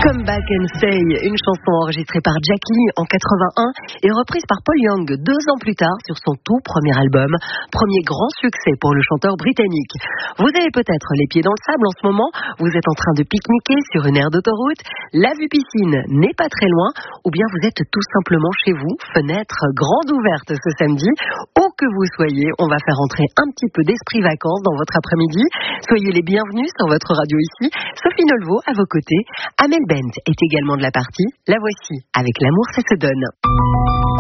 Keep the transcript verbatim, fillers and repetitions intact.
Come Back and Say, une chanson enregistrée par Jackie en quatre-vingt-un et reprise par Paul Young deux ans plus tard sur son tout premier album. Premier grand succès pour le chanteur britannique. Vous avez peut-être les pieds dans le sable en ce moment, vous êtes en train de pique-niquer sur une aire d'autoroute, la vue piscine n'est pas très loin, ou bien vous êtes tout simplement chez vous, fenêtre grande ouverte ce samedi. Où que vous soyez, on va faire entrer un petit peu d'esprit vacances dans votre après-midi. Soyez les bienvenus sur votre radio ici. Sophie Nolvo à vos côtés. Amel Bent est également de la partie. La voici avec L'amour ça se donne.